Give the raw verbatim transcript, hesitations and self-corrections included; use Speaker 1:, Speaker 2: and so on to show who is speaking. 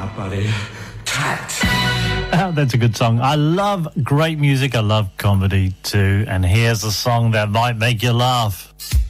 Speaker 1: out, buddy. Tat.
Speaker 2: Oh, that's a good song. I love great music. I love comedy too. And here's a song that might make you laugh.